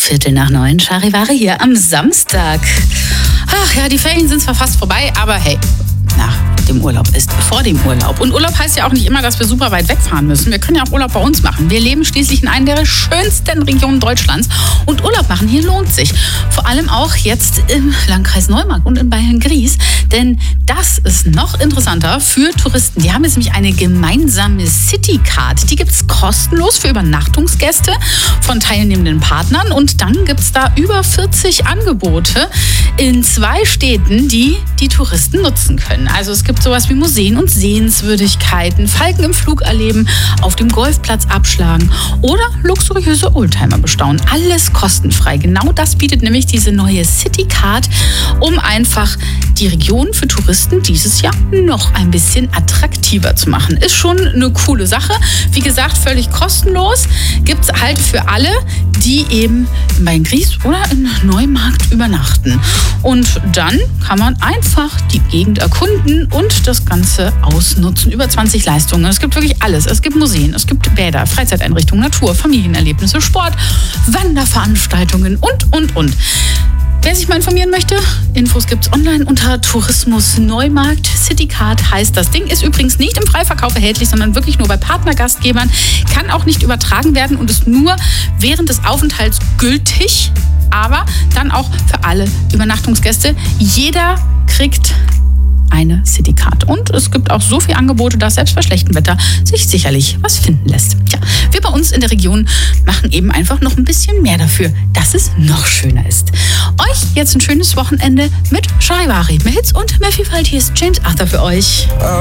8:15 Charivari hier am Samstag. Ach ja, die Ferien sind zwar fast vorbei, aber hey, nach dem Urlaub ist vor dem Urlaub. Und Urlaub heißt ja auch nicht immer, dass wir super weit wegfahren müssen. Wir können ja auch Urlaub bei uns machen. Wir leben schließlich in einer der schönsten Regionen Deutschlands. Und Urlaub machen hier lohnt sich. Vor allem auch jetzt im Landkreis Neumarkt und in Bayern-Gries. Denn das ist noch interessanter für Touristen. Die haben jetzt nämlich eine gemeinsame Citycard. Die gibt es kostenlos für Übernachtungsgäste von teilnehmenden Partnern. Und dann gibt es da über 40 Angebote in 2 Städten, die die Touristen nutzen können. Also es gibt sowas wie Museen und Sehenswürdigkeiten, Falken im Flug erleben, auf dem Golfplatz abschlagen oder luxuriöse Oldtimer bestaunen. Alles kostenfrei. Genau das bietet nämlich diese neue Citycard, um einfach die Region für Touristen dieses Jahr noch ein bisschen attraktiver zu machen. Ist schon eine coole Sache. Wie gesagt, völlig kostenlos. Gibt es halt für alle, die eben in Bayern-Gries oder in Neumarkt übernachten. Und dann kann man einfach die Gegend erkunden und das Ganze ausnutzen. Über 20 Leistungen. Es gibt wirklich alles. Es gibt Museen, es gibt Bäder, Freizeiteinrichtungen, Natur, Familienerlebnisse, Sport, Wanderveranstaltungen und. Wer sich mal informieren möchte, Infos gibt's online unter Tourismus Neumarkt. Citycard heißt das Ding. Ist übrigens nicht im Freiverkauf erhältlich, sondern wirklich nur bei Partnergastgebern. Kann auch nicht übertragen werden und ist nur während des Aufenthalts gültig. Aber dann auch für alle Übernachtungsgäste. Jeder kriegt eine Citycard. Und es gibt auch so viele Angebote, dass selbst bei schlechtem Wetter sich sicherlich was finden lässt. Ja, wir bei uns in der Region machen eben einfach noch ein bisschen mehr dafür, dass es noch schöner ist. Euch jetzt ein schönes Wochenende mit Charivari. Mehr Hits und mehr Vielfalt. Hier ist James Arthur für euch.